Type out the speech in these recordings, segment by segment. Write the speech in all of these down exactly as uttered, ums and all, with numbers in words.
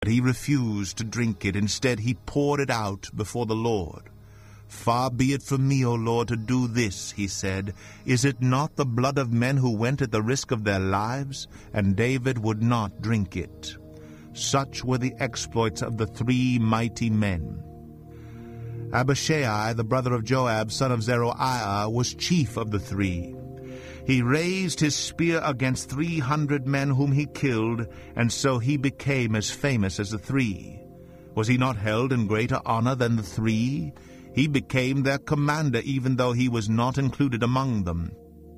But he refused to drink it. Instead, he poured it out before the Lord. "Far be it from me, O Lord, to do this," he said. "Is it not the blood of men who went at the risk of their lives?" And David would not drink it. Such were the exploits of the three mighty men. Abishai, the brother of Joab, son of Zeruiah, was chief of the three. He raised his spear against three hundred men whom he killed, and so he became as famous as the three. Was he not held in greater honor than the three? He became their commander, even though he was not included among them.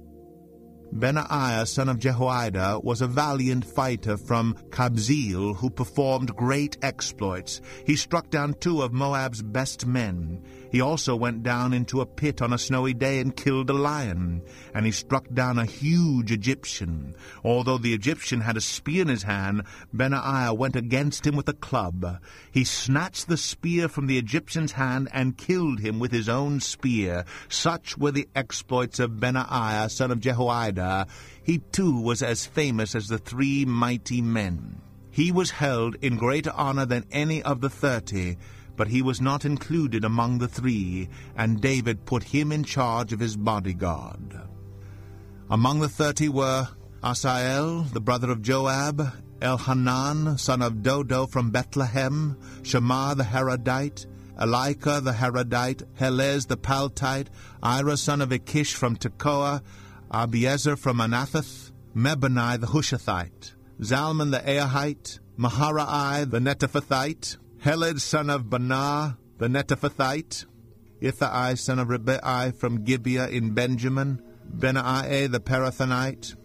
Benaiah, son of Jehoiada, was a valiant fighter from Kabzeel who performed great exploits. He struck down two of Moab's best men. He also went down into a pit on a snowy day and killed a lion, and he struck down a huge Egyptian. Although the Egyptian had a spear in his hand, Benaiah went against him with a club. He snatched the spear from the Egyptian's hand and killed him with his own spear. Such were the exploits of Benaiah, son of Jehoiada. He too was as famous as the three mighty men. He was held in greater honor than any of the thirty, but he was not included among the three, and David put him in charge of his bodyguard. Among the thirty were Asael, the brother of Joab, Elhanan, son of Dodo from Bethlehem, Shammah the Haradite, Elika the Haradite, Helez the Paltite, Ira son of Ikish from Tekoa, Abiezer from Anathoth, Mebani the Hushathite, Zalman the Ahite, Maharai the Netophathite, Heled son of Banah the Netophathite, Ithai son of Ribai from Gibeah in Benjamin, Benaiah the Parathonite,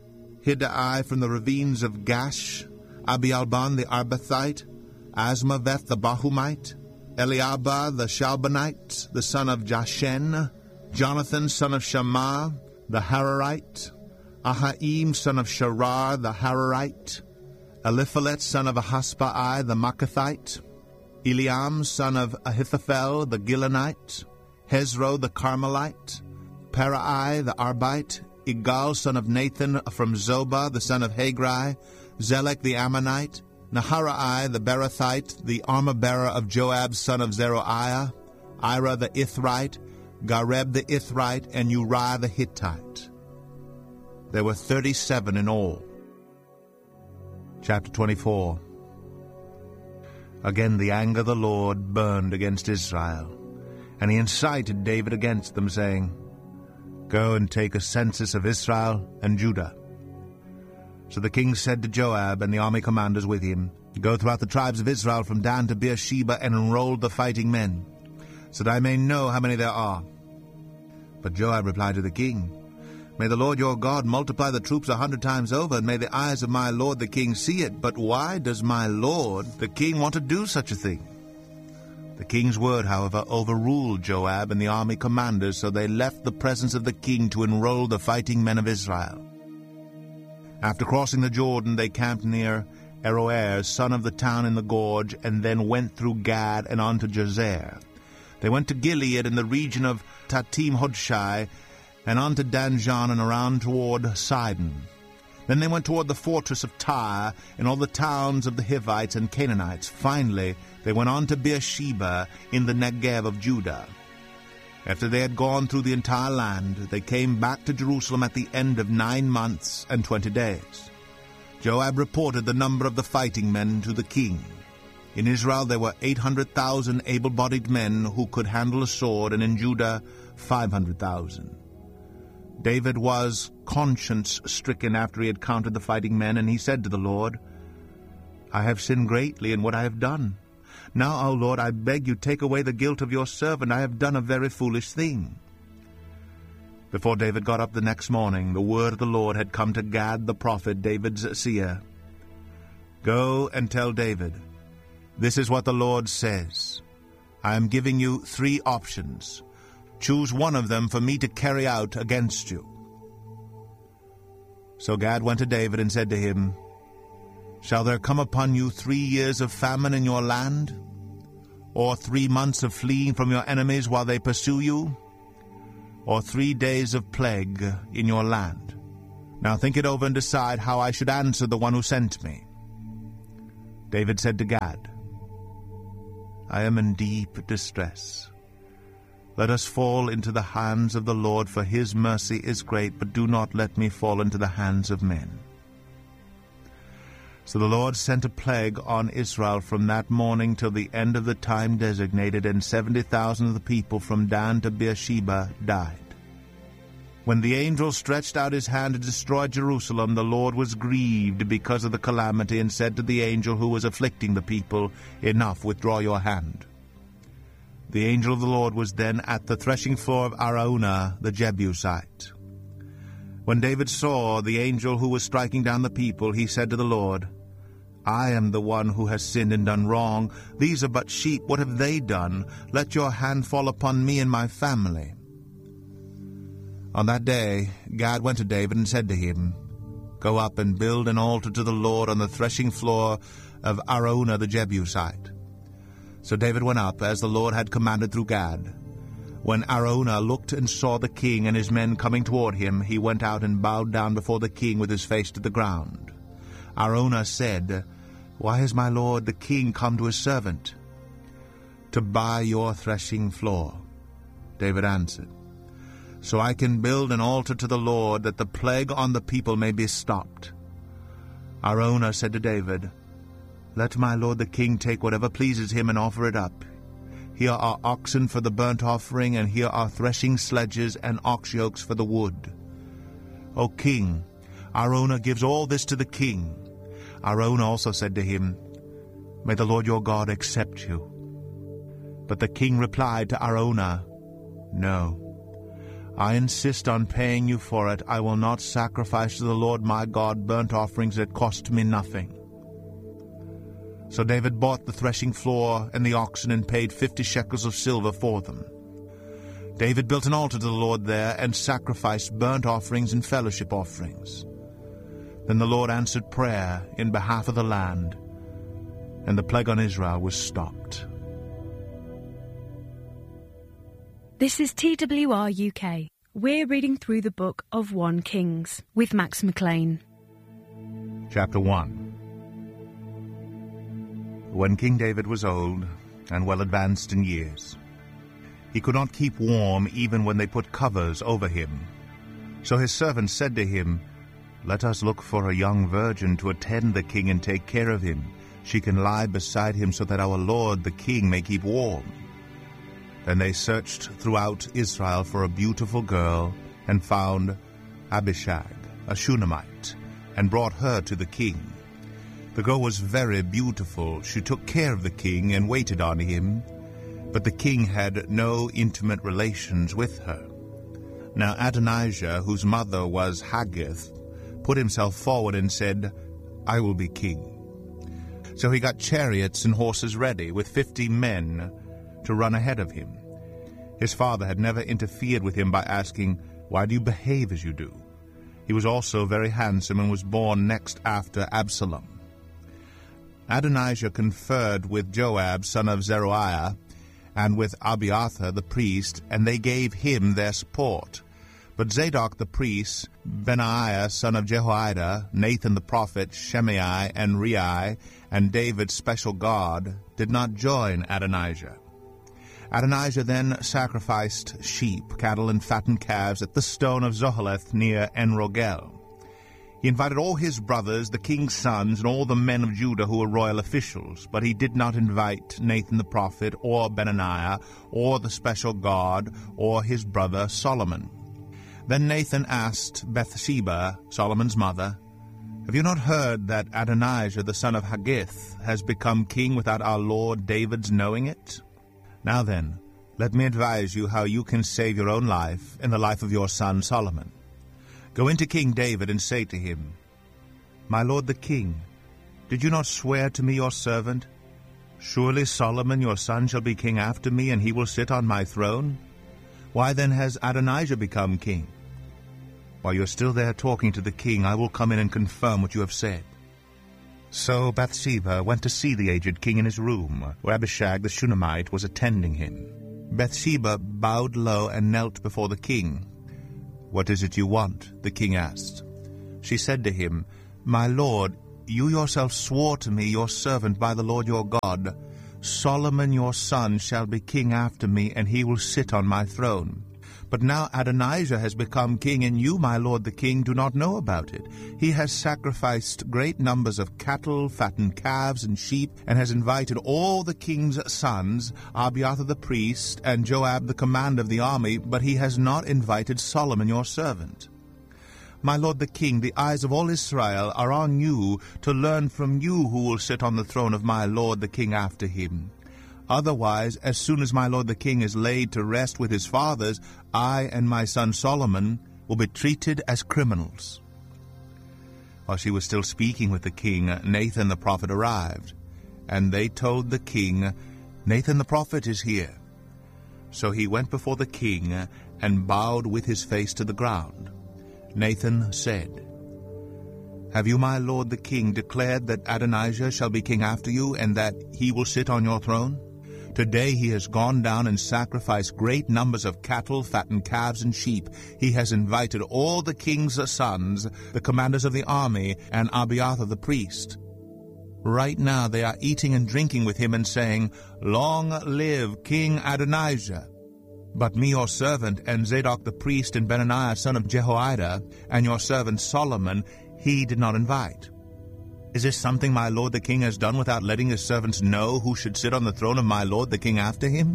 Hidai from the ravines of Gash, Abialban the Arbathite, Asmaveth the Bahumite, Eliabah the Shalbanite, the son of Jashen, Jonathan son of Shammah, the Hararite, Ahaim son of Sharar the Hararite, Eliphalet son of Ahasbai the Makathite, Eliam son of Ahithophel the Gilonite, Hezro the Carmelite, Parai the Arbite, Igal son of Nathan from Zobah the son of Hagri, Zelek the Ammonite, Naharai the Berathite, the armor-bearer of Joab son of Zeruiah, Ira the Ithrite, Gareb the Ithrite, and Uriah the Hittite. There were thirty-seven in all. Chapter twenty-four. Again the anger of the Lord burned against Israel, and he incited David against them, saying, "Go and take a census of Israel and Judah." So the king said to Joab and the army commanders with him, "Go throughout the tribes of Israel from Dan to Beersheba and enroll the fighting men, so that I may know how many there are." But Joab replied to the king, "May the Lord your God multiply the troops a hundred times over, and may the eyes of my lord the king see it. But why does my lord the king want to do such a thing?" The king's word, however, overruled Joab and the army commanders, so they left the presence of the king to enroll the fighting men of Israel. After crossing the Jordan, they camped near Aroer, son of the town in the gorge, and then went through Gad and on to Jazer. They went to Gilead in the region of Tatim Hodshai, and on to Danjan and around toward Sidon. Then they went toward the fortress of Tyre and all the towns of the Hivites and Canaanites. Finally, they went on to Beersheba in the Negev of Judah. After they had gone through the entire land, they came back to Jerusalem at the end of nine months and twenty days. Joab reported the number of the fighting men to the king. In Israel there were eight hundred thousand able-bodied men who could handle a sword, and in Judah five hundred thousand. David was conscience-stricken after he had counted the fighting men, and he said to the Lord, "I have sinned greatly in what I have done. Now, O Lord, I beg you, take away the guilt of your servant. I have done a very foolish thing." Before David got up the next morning, the word of the Lord had come to Gad the prophet, David's seer. "Go and tell David, this is what the Lord says. I am giving you three options. Choose one of them for me to carry out against you." So Gad went to David and said to him, "Shall there come upon you three years of famine in your land? Or three months of fleeing from your enemies while they pursue you? Or three days of plague in your land? Now think it over and decide how I should answer the one who sent me." David said to Gad, I am in deep distress. Let us fall into the hands of the Lord, for his mercy is great, but do not let me fall into the hands of men. So the Lord sent a plague on Israel from that morning till the end of the time designated, and seventy thousand of the people from Dan to Beersheba died. When the angel stretched out his hand to destroy Jerusalem, the Lord was grieved because of the calamity, and said to the angel who was afflicting the people, Enough, withdraw your hand. The angel of the Lord was then at the threshing floor of Araunah the Jebusite. When David saw the angel who was striking down the people, he said to the Lord, I am the one who has sinned and done wrong. These are but sheep. What have they done? Let your hand fall upon me and my family. On that day Gad went to David and said to him, Go up and build an altar to the Lord on the threshing floor of Araunah the Jebusite. So David went up, as the Lord had commanded through Gad. When Araunah looked and saw the king and his men coming toward him, he went out and bowed down before the king with his face to the ground. Araunah said, Why has my lord the king come to his servant? To buy your threshing floor, David answered, so I can build an altar to the Lord, that the plague on the people may be stopped. Araunah said to David, Let my lord the king take whatever pleases him and offer it up. Here are oxen for the burnt offering, and here are threshing sledges and ox yokes for the wood. O king, Araunah gives all this to the king. Araunah also said to him, May the Lord your God accept you. But the king replied to Araunah, No, I insist on paying you for it. I will not sacrifice to the Lord my God burnt offerings that cost me nothing. So David bought the threshing floor and the oxen and paid fifty shekels of silver for them. David built an altar to the Lord there and sacrificed burnt offerings and fellowship offerings. Then the Lord answered prayer in behalf of the land, and the plague on Israel was stopped. This is T W R U K. We're reading through the book of First Kings with Max McLean. Chapter one. When King David was old and well advanced in years, he could not keep warm even when they put covers over him. So his servants said to him, Let us look for a young virgin to attend the king and take care of him. She can lie beside him so that our lord the king may keep warm. Then they searched throughout Israel for a beautiful girl and found Abishag, a Shunammite, and brought her to the king. The girl was very beautiful. She took care of the king and waited on him, but the king had no intimate relations with her. Now Adonijah, whose mother was Haggith, put himself forward and said, I will be king. So he got chariots and horses ready, with fifty men to run ahead of him. His father had never interfered with him by asking, Why do you behave as you do? He was also very handsome and was born next after Absalom. Adonijah conferred with Joab, son of Zeruiah, and with Abiathar the priest, and they gave him their support. But Zadok the priest, Benaiah son of Jehoiada, Nathan the prophet, Shimei, and Rei, and David's special guard did not join Adonijah. Adonijah then sacrificed sheep, cattle, and fattened calves at the stone of Zoheleth near En-Rogel. He invited all his brothers, the king's sons, and all the men of Judah who were royal officials, but he did not invite Nathan the prophet, or Benaiah, or the special guard, or his brother Solomon. Then Nathan asked Bathsheba, Solomon's mother, Have you not heard that Adonijah the son of Haggith has become king without our lord David's knowing it? Now then, let me advise you how you can save your own life and the life of your son Solomon. Go into King David and say to him, My lord the king, did you not swear to me your servant, Surely Solomon your son shall be king after me, and he will sit on my throne? Why then has Adonijah become king? While you are still there talking to the king, I will come in and confirm what you have said. So Bathsheba went to see the aged king in his room, where Abishag the Shunammite was attending him. Bathsheba bowed low and knelt before the king. What is it you want? The king asked. She said to him, My lord, you yourself swore to me, your servant, by the Lord your God, Solomon your son shall be king after me, and he will sit on my throne. But now Adonijah has become king, and you, my lord the king, do not know about it. He has sacrificed great numbers of cattle, fattened calves, and sheep, and has invited all the king's sons, Abiathar the priest, and Joab the commander of the army, but he has not invited Solomon your servant. My lord the king, the eyes of all Israel are on you, to learn from you who will sit on the throne of my lord the king after him. Otherwise, as soon as my lord the king is laid to rest with his fathers, I and my son Solomon will be treated as criminals. While she was still speaking with the king, Nathan the prophet arrived, and they told the king, Nathan the prophet is here. So he went before the king and bowed with his face to the ground. Nathan said, Have you, my lord the king, declared that Adonijah shall be king after you, and that he will sit on your throne? Today he has gone down and sacrificed great numbers of cattle, fattened calves, and sheep. He has invited all the king's sons, the commanders of the army, and Abiathar the priest. Right now they are eating and drinking with him and saying, Long live King Adonijah. But me, your servant, and Zadok the priest, and Benaiah son of Jehoiada, and your servant Solomon, he did not invite. Is this something my lord the king has done without letting his servants know who should sit on the throne of my lord the king after him?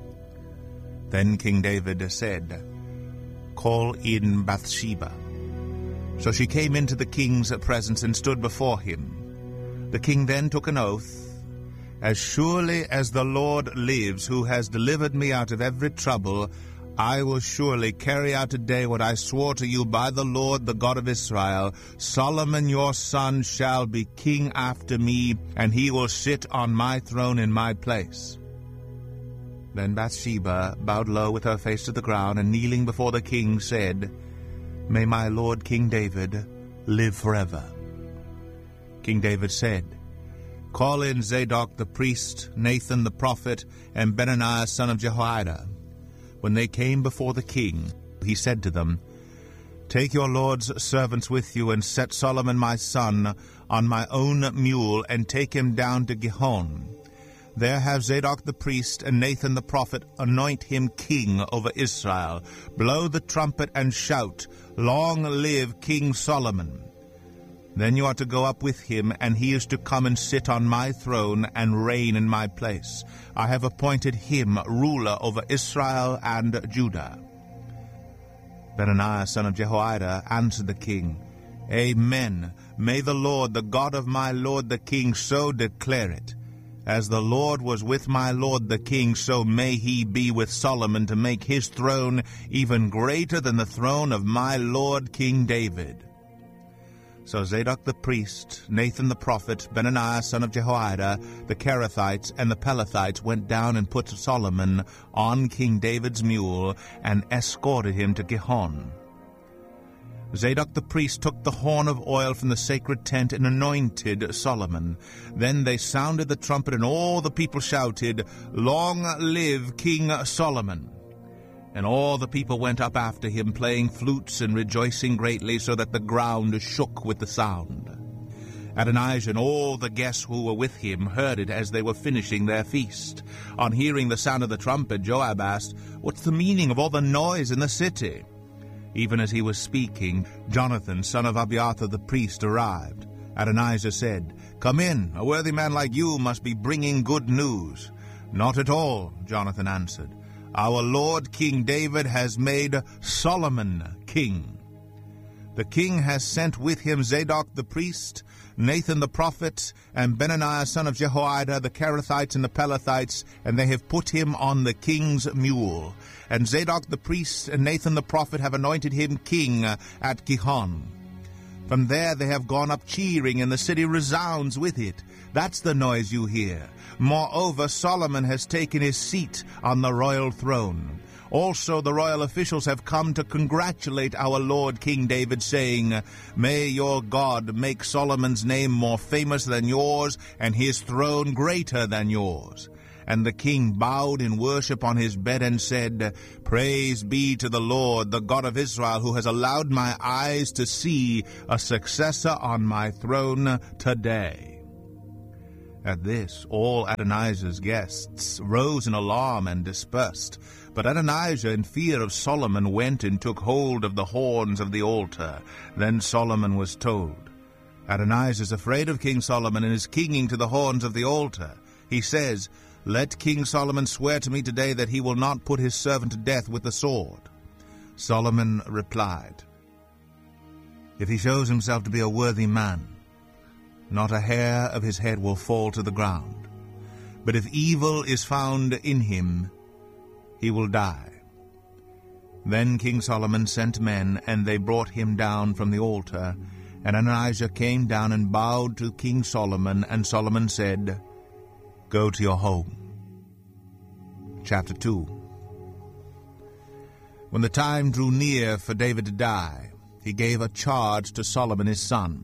Then King David said, Call in Bathsheba. So she came into the king's presence and stood before him. The king then took an oath, As surely as the Lord lives, who has delivered me out of every trouble, I will surely carry out today what I swore to you by the Lord, the God of Israel. Solomon your son shall be king after me, and he will sit on my throne in my place. Then Bathsheba bowed low with her face to the ground, and kneeling before the king said, May my lord King David live forever. King David said, Call in Zadok the priest, Nathan the prophet, and Benaiah son of Jehoiada. When they came before the king, he said to them, Take your lord's servants with you, and set Solomon my son on my own mule, and take him down to Gihon. There have Zadok the priest and Nathan the prophet anoint him king over Israel. Blow the trumpet and shout, Long live King Solomon. Then you are to go up with him, and he is to come and sit on my throne and reign in my place. I have appointed him ruler over Israel and Judah. Benaiah son of Jehoiada answered the king, Amen. May the Lord, the God of my lord the king, so declare it. As the Lord was with my lord the king, so may he be with Solomon, to make his throne even greater than the throne of my lord King David. So Zadok the priest, Nathan the prophet, Benaiah son of Jehoiada, the Kerethites, and the Pelethites went down and put Solomon on King David's mule, and escorted him to Gihon. Zadok the priest took the horn of oil from the sacred tent and anointed Solomon. Then they sounded the trumpet, and all the people shouted, Long live King Solomon! And all the people went up after him, playing flutes and rejoicing greatly, so that the ground shook with the sound. Adonijah and all the guests who were with him heard it as they were finishing their feast. On hearing the sound of the trumpet, Joab asked, What's the meaning of all the noise in the city? Even as he was speaking, Jonathan, son of Abiathar the priest, arrived. Adonijah said, Come in, a worthy man like you must be bringing good news. Not at all, Jonathan answered. Our Lord King David has made Solomon king. The king has sent with him Zadok the priest, Nathan the prophet, and Benaiah son of Jehoiada, the Kerethites and the Pelethites, and they have put him on the king's mule. And Zadok the priest and Nathan the prophet have anointed him king at Gihon. From there they have gone up cheering, and the city resounds with it. That's the noise you hear. Moreover, Solomon has taken his seat on the royal throne. Also the royal officials have come to congratulate our Lord King David, saying, May your God make Solomon's name more famous than yours, and his throne greater than yours. And the king bowed in worship on his bed and said, "Praise be to the Lord, the God of Israel, who has allowed my eyes to see a successor on my throne today." At this, all Adonijah's guests rose in alarm and dispersed. But Adonijah, in fear of Solomon, went and took hold of the horns of the altar. Then Solomon was told, "Adonijah is afraid of King Solomon and is clinging to the horns of the altar. He says, 'Let King Solomon swear to me today that he will not put his servant to death with the sword.'" Solomon replied, "If he shows himself to be a worthy man, not a hair of his head will fall to the ground. But if evil is found in him, he will die." Then King Solomon sent men, and they brought him down from the altar. And Adonijah came down and bowed to King Solomon, and Solomon said, "Go to your home." Chapter two. When the time drew near for David to die, he gave a charge to Solomon his son.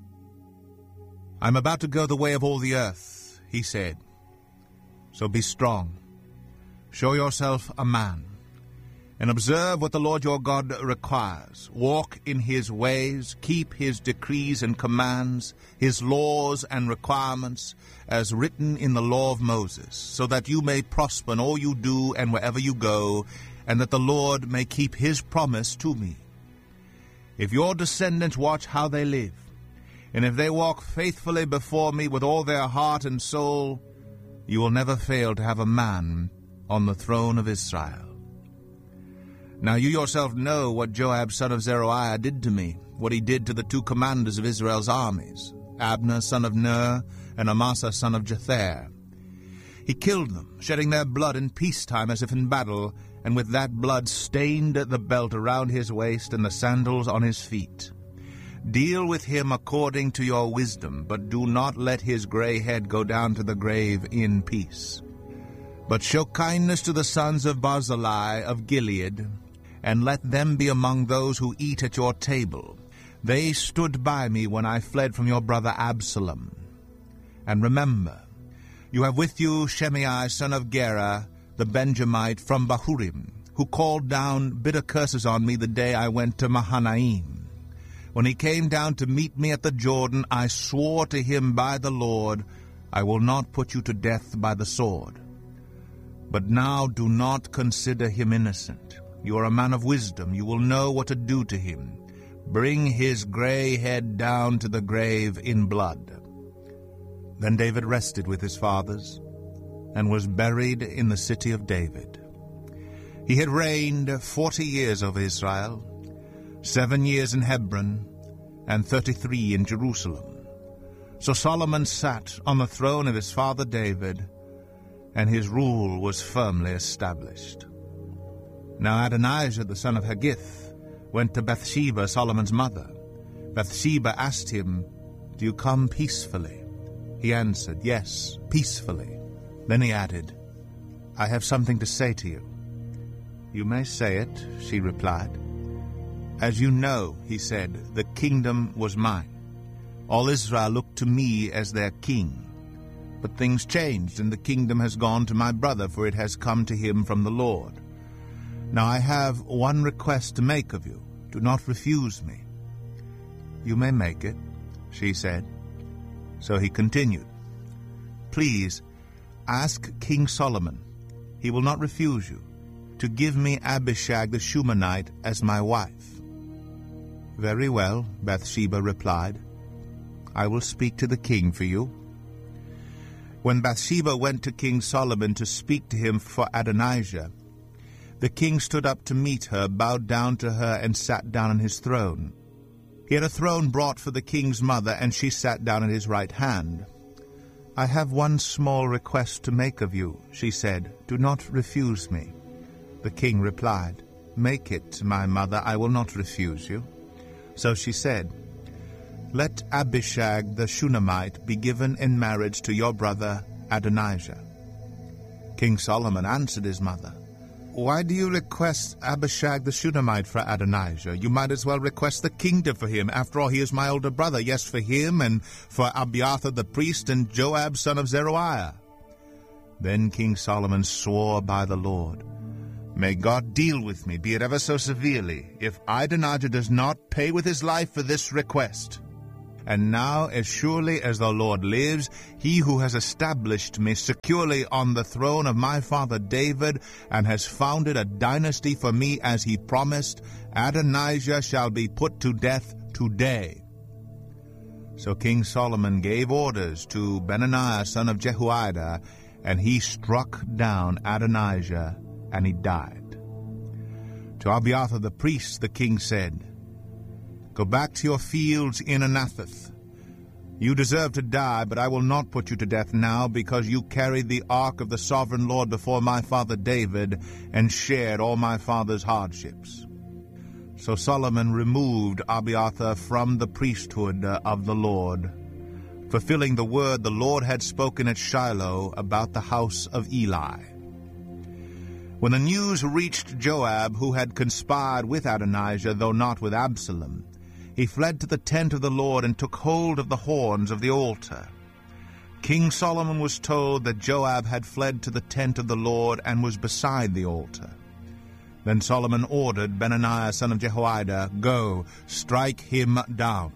"I am about to go the way of all the earth," he said. "So be strong. Show yourself a man, and observe what the Lord your God requires. Walk in his ways, keep his decrees and commands, his laws and requirements, as written in the law of Moses, so that you may prosper in all you do and wherever you go, and that the Lord may keep his promise to me. If your descendants watch how they live, and if they walk faithfully before me with all their heart and soul, you will never fail to have a man on the throne of Israel. Now you yourself know what Joab son of Zeruiah did to me, what he did to the two commanders of Israel's armies, Abner son of Ner and Amasa son of Jether. He killed them, shedding their blood in peacetime as if in battle, and with that blood stained the belt around his waist and the sandals on his feet. Deal with him according to your wisdom, but do not let his gray head go down to the grave in peace. But show kindness to the sons of Barzillai of Gilead, and let them be among those who eat at your table. They stood by me when I fled from your brother Absalom. And remember, you have with you Shimei son of Gera, the Benjamite from Bahurim, who called down bitter curses on me the day I went to Mahanaim. When he came down to meet me at the Jordan, I swore to him by the Lord, I will not put you to death by the sword. But now do not consider him innocent. You are a man of wisdom. You will know what to do to him. Bring his gray head down to the grave in blood." Then David rested with his fathers and was buried in the city of David. He had reigned forty years over Israel, seven years in Hebron, and thirty-three in Jerusalem. So Solomon sat on the throne of his father David, and his rule was firmly established. Now Adonijah the son of Haggith went to Bathsheba, Solomon's mother. Bathsheba asked him, "Do you come peacefully?" He answered, "Yes, peacefully." Then he added, "I have something to say to you." "You may say it," she replied. "As you know," he said, "the kingdom was mine. All Israel looked to me as their king. But things changed, and the kingdom has gone to my brother, for it has come to him from the Lord. Now I have one request to make of you. Do not refuse me." "You may make it," she said. So he continued, "Please, ask King Solomon, he will not refuse you, to give me Abishag the Shunammite as my wife." "Very well," Bathsheba replied. "I will speak to the king for you." When Bathsheba went to King Solomon to speak to him for Adonijah, the king stood up to meet her, bowed down to her, and sat down on his throne. He had a throne brought for the king's mother, and she sat down at his right hand. "I have one small request to make of you," she said. "Do not refuse me." The king replied, "Make it, my mother, I will not refuse you." So she said, "Let Abishag the Shunammite be given in marriage to your brother Adonijah." King Solomon answered his mother, "Why do you request Abishag the Shunammite for Adonijah? You might as well request the kingdom for him. After all, he is my older brother. Yes, for him and for Abiathar the priest and Joab son of Zeruiah." Then King Solomon swore by the Lord, "May God deal with me, be it ever so severely, if Adonijah does not pay with his life for this request. And now, as surely as the Lord lives, he who has established me securely on the throne of my father David, and has founded a dynasty for me as he promised, Adonijah shall be put to death today." So King Solomon gave orders to Benaiah son of Jehoiada, and he struck down Adonijah, and he died. To Abiathar the priest the king said, "Go back to your fields in Anathoth. You deserve to die, but I will not put you to death now, because you carried the ark of the sovereign Lord before my father David, and shared all my father's hardships." So Solomon removed Abiathar from the priesthood of the Lord, fulfilling the word the Lord had spoken at Shiloh about the house of Eli. When the news reached Joab, who had conspired with Adonijah, though not with Absalom, he fled to the tent of the Lord and took hold of the horns of the altar. King Solomon was told that Joab had fled to the tent of the Lord and was beside the altar. Then Solomon ordered Benaiah son of Jehoiada, "Go, strike him down."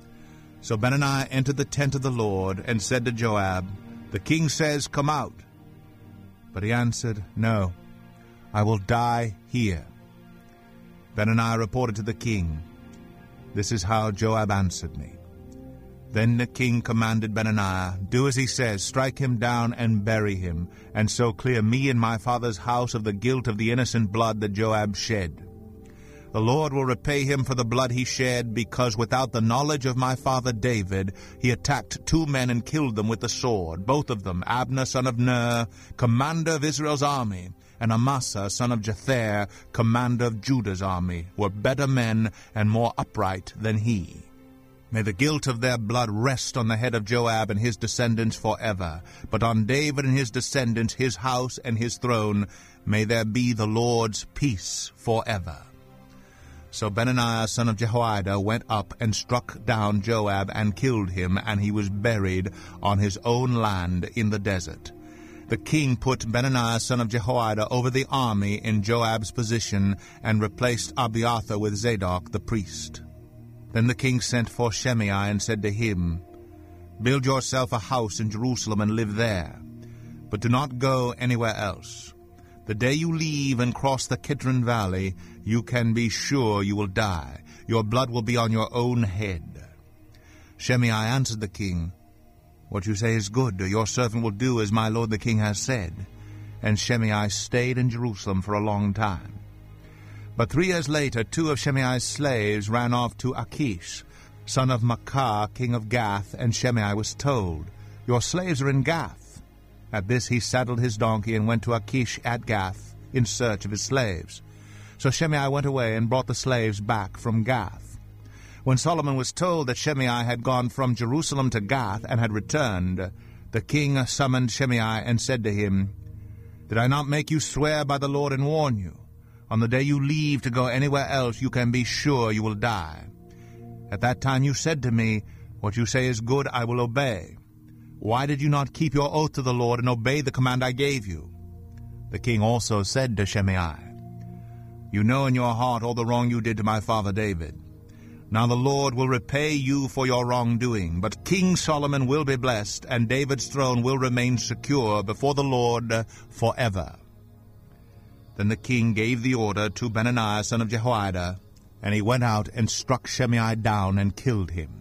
So Benaiah entered the tent of the Lord and said to Joab, "The king says, 'Come out.' But he answered, 'No, I will die here.' Benaiah reported to the king, 'This is how Joab answered me.' Then the king commanded Benaiah, 'Do as he says, strike him down and bury him, and so clear me and my father's house of the guilt of the innocent blood that Joab shed. The Lord will repay him for the blood he shed, because without the knowledge of my father David he attacked two men and killed them with the sword, both of them, Abner son of Ner, commander of Israel's army, and Amasa son of Jether, commander of Judah's army, were better men and more upright than he. May the guilt of their blood rest on the head of Joab and his descendants forever, but on David and his descendants, his house and his throne, may there be the Lord's peace forever." So Benaiah son of Jehoiada went up and struck down Joab and killed him, and he was buried on his own land in the desert. The king put Benaiah son of Jehoiada over the army in Joab's position, and replaced Abiathar with Zadok the priest. Then the king sent for Shimei and said to him, "Build yourself a house in Jerusalem and live there, but do not go anywhere else. The day you leave and cross the Kidron Valley, you can be sure you will die. Your blood will be on your own head." Shimei answered the king, "What you say is good. Your servant will do as my lord the king has said." And Shimei stayed in Jerusalem for a long time. But three years later, two of Shimei's slaves ran off to Achish, son of Maacah, king of Gath, and Shimei was told, "Your slaves are in Gath." At this he saddled his donkey and went to Achish at Gath in search of his slaves. So Shimei went away and brought the slaves back from Gath. When Solomon was told that Shimei had gone from Jerusalem to Gath and had returned, the king summoned Shimei and said to him, "Did I not make you swear by the Lord and warn you? On the day you leave to go anywhere else, you can be sure you will die. At that time you said to me, 'What you say is good, I will obey.' Why did you not keep your oath to the Lord and obey the command I gave you?" The king also said to Shimei, "You know in your heart all the wrong you did to my father David. Now the Lord will repay you for your wrongdoing, but King Solomon will be blessed, and David's throne will remain secure before the Lord forever." Then the king gave the order to Benaiah son of Jehoiada, and he went out and struck Shimei down and killed him.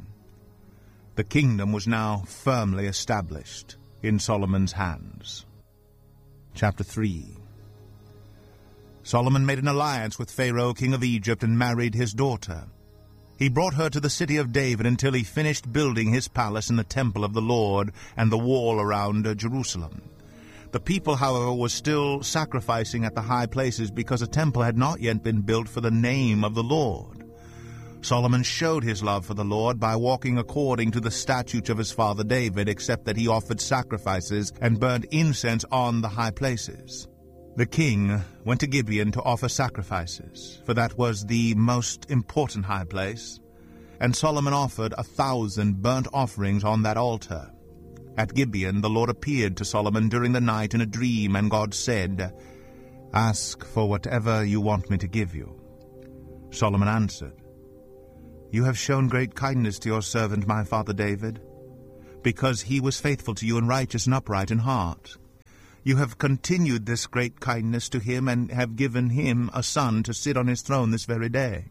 The kingdom was now firmly established in Solomon's hands. Chapter three. Solomon made an alliance with Pharaoh, king of Egypt, and married his daughter. He brought her to the city of David until he finished building his palace in the temple of the Lord and the wall around Jerusalem. The people, however, were still sacrificing at the high places because a temple had not yet been built for the name of the Lord. Solomon showed his love for the Lord by walking according to the statutes of his father David, except that he offered sacrifices and burned incense on the high places. The king went to Gibeon to offer sacrifices, for that was the most important high place, and Solomon offered a thousand burnt offerings on that altar. At Gibeon the Lord appeared to Solomon during the night in a dream, and God said, "Ask for whatever you want me to give you." Solomon answered, "You have shown great kindness to your servant my father David, because he was faithful to you and righteous and upright in heart. You have continued this great kindness to him, and have given him a son to sit on his throne this very day.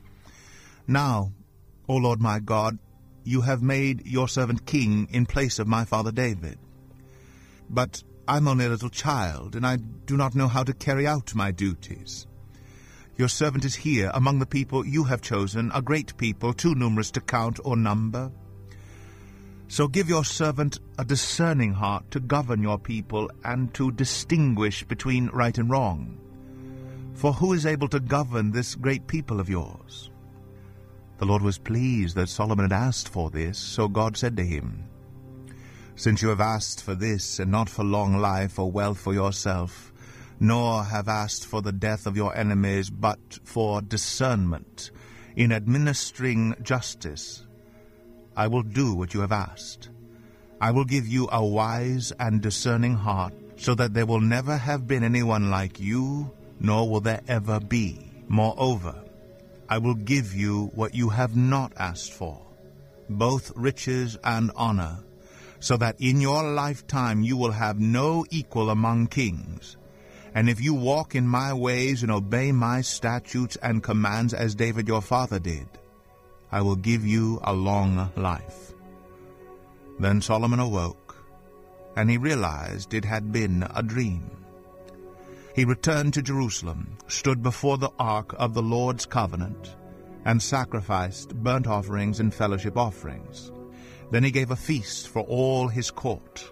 Now, O Lord my God, you have made your servant king in place of my father David. But I'm only a little child, and I do not know how to carry out my duties. Your servant is here among the people you have chosen, a great people, too numerous to count or number. So give your servant a discerning heart to govern your people and to distinguish between right and wrong. For who is able to govern this great people of yours?" The Lord was pleased that Solomon had asked for this, so God said to him, "Since you have asked for this, and not for long life or wealth for yourself, nor have asked for the death of your enemies, but for discernment in administering justice, I will do what you have asked. I will give you a wise and discerning heart, so that there will never have been anyone like you, nor will there ever be. Moreover, I will give you what you have not asked for, both riches and honor, so that in your lifetime you will have no equal among kings. And if you walk in my ways and obey my statutes and commands as David your father did, I will give you a long life." Then Solomon awoke, and he realized it had been a dream. He returned to Jerusalem, stood before the ark of the Lord's covenant, and sacrificed burnt offerings and fellowship offerings. Then he gave a feast for all his court.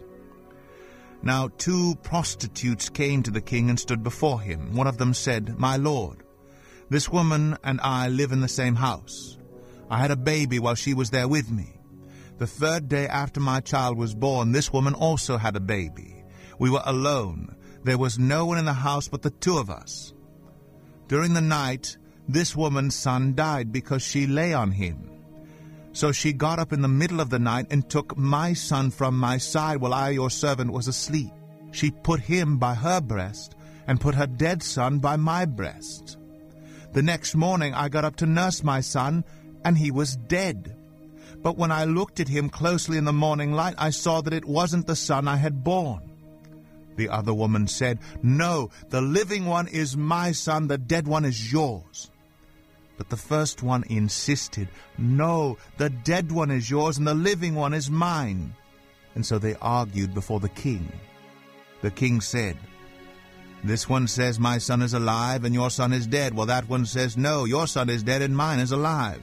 Now two prostitutes came to the king and stood before him. One of them said, "My lord, this woman and I live in the same house. I had a baby while she was there with me. The third day after my child was born, this woman also had a baby. We were alone. There was no one in the house but the two of us. During the night, this woman's son died because she lay on him. So she got up in the middle of the night and took my son from my side while I, your servant, was asleep. She put him by her breast and put her dead son by my breast. The next morning I got up to nurse my son, and he was dead. But when I looked at him closely in the morning light, I saw that it wasn't the son I had born." The other woman said, "No, the living one is my son, the dead one is yours." But the first one insisted, "No, the dead one is yours, and the living one is mine." And so they argued before the king. The king said, "This one says my son is alive, and your son is dead, while that one says, no, your son is dead, and mine is alive."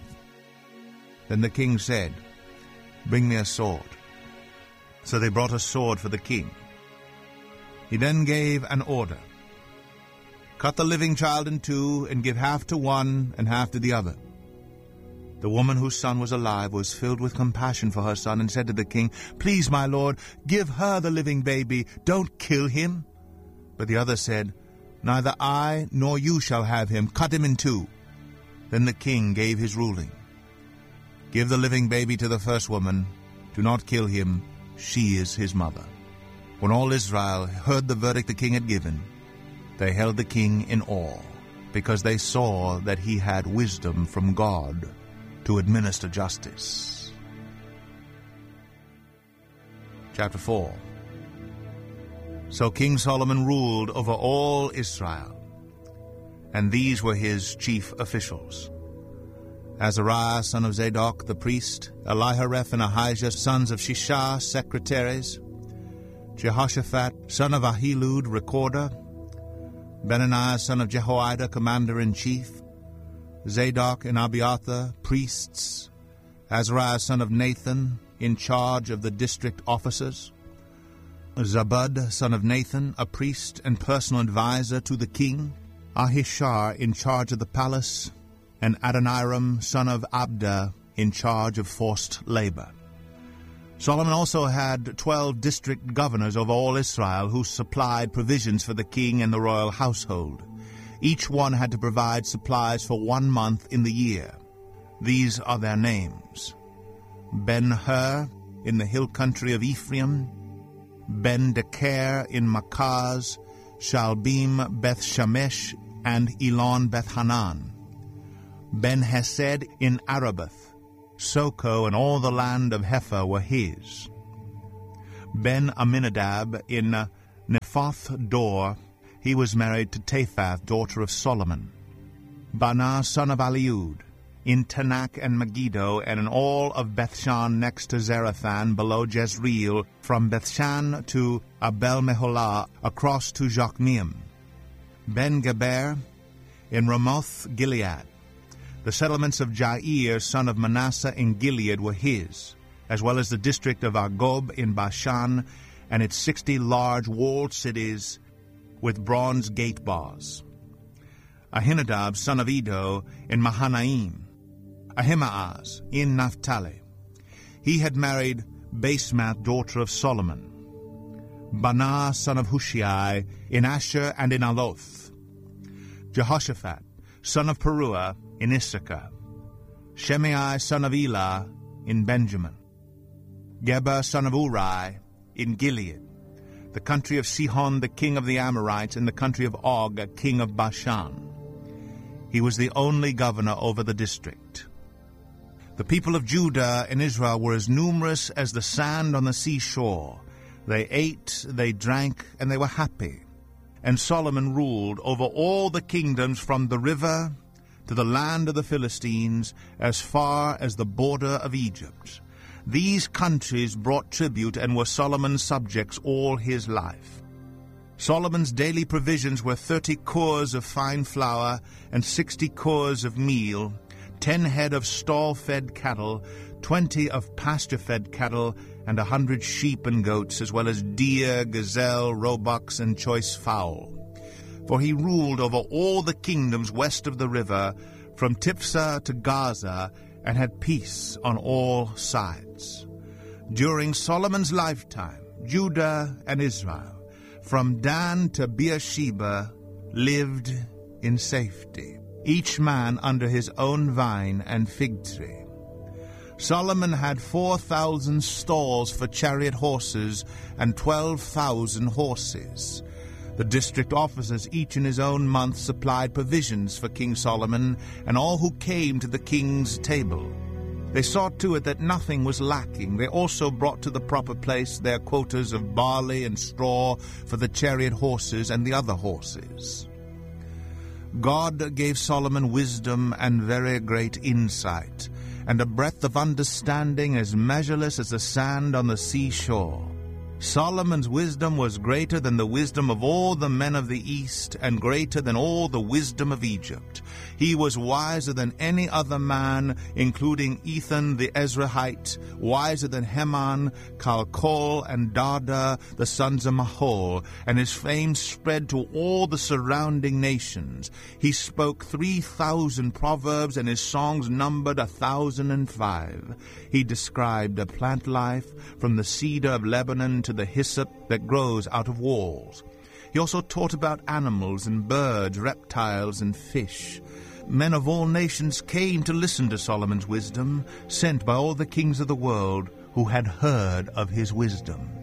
Then the king said, "Bring me a sword." So they brought a sword for the king. He then gave an order, "Cut the living child in two, and give half to one and half to the other." The woman whose son was alive was filled with compassion for her son, and said to the king, "Please, my lord, give her the living baby. Don't kill him." But the other said, "Neither I nor you shall have him. Cut him in two." Then the king gave his ruling. "Give the living baby to the first woman. Do not kill him. She is his mother." When all Israel heard the verdict the king had given, they held the king in awe, because they saw that he had wisdom from God to administer justice. Chapter four. So King Solomon ruled over all Israel, and these were his chief officials: Azariah, son of Zadok, the priest; Elihareph and Ahijah, sons of Shishah, secretaries; Jehoshaphat, son of Ahilud, recorder; Benaniah, son of Jehoiada, commander-in-chief; Zadok and Abiathar, priests; Azariah, son of Nathan, in charge of the district officers; Zabud, son of Nathan, a priest and personal advisor to the king; Ahishar, in charge of the palace; and Adoniram, son of Abda, in charge of forced labor. Solomon also had twelve district governors over all Israel, who supplied provisions for the king and the royal household. Each one had to provide supplies for one month in the year. These are their names: Ben-Hur, in the hill country of Ephraim, Ben-Deker in Makaz, Shalbim Beth-Shemesh, and Elon Beth-Hanan, Ben-Hesed in Arabath, Soko and all the land of Hepher were his. Ben-Aminadab in Nephoth Dor, he was married to Taphath, daughter of Solomon. Banah, son of Aliud, in Tanakh and Megiddo, and in all of Bethshan next to Zarathan, below Jezreel, from Bethshan to Abel-Meholah, across to Jokmeam. Ben-Geber in Ramoth Gilead. The settlements of Jair, son of Manasseh in Gilead, were his, as well as the district of Argob in Bashan, and its sixty large walled cities with bronze gate bars. Ahinadab, son of Edo, in Mahanaim. Ahimaaz, in Naphtali. He had married Basemath, daughter of Solomon. Banah, son of Hushai, in Asher and in Aloth. Jehoshaphat, son of Peruah, in Issachar. Shemai, son of Elah, in Benjamin. Geber, son of Uri, in Gilead, the country of Sihon, the king of the Amorites, and the country of Og, king of Bashan. He was the only governor over the district. The people of Judah and Israel were as numerous as the sand on the seashore. They ate, they drank, and they were happy. And Solomon ruled over all the kingdoms from the river to the land of the Philistines, as far as the border of Egypt. These countries brought tribute and were Solomon's subjects all his life. Solomon's daily provisions were thirty cors of fine flour and sixty cors of meal, ten head of stall-fed cattle, twenty of pasture-fed cattle, and a hundred sheep and goats, as well as deer, gazelle, roebucks, and choice fowl. For he ruled over all the kingdoms west of the river, from Tiphsah to Gaza, and had peace on all sides. During Solomon's lifetime, Judah and Israel, from Dan to Beersheba, lived in safety, each man under his own vine and fig tree. Solomon had four thousand stalls for chariot horses and twelve thousand horses. The district officers, each in his own month, supplied provisions for King Solomon and all who came to the king's table. They saw to it that nothing was lacking. They also brought to the proper place their quotas of barley and straw for the chariot horses and the other horses. God gave Solomon wisdom and very great insight, and a breadth of understanding as measureless as the sand on the seashore. Solomon's wisdom was greater than the wisdom of all the men of the East, and greater than all the wisdom of Egypt. He was wiser than any other man, including Ethan the Ezrahite, wiser than Heman, Calcol, and Dada, the sons of Mahol, and his fame spread to all the surrounding nations. He spoke three thousand proverbs, and his songs numbered a thousand and five. He described a plant life from the cedar of Lebanon to the hyssop that grows out of walls. He also taught about animals and birds, reptiles and fish. Men of all nations came to listen to Solomon's wisdom, sent by all the kings of the world who had heard of his wisdom.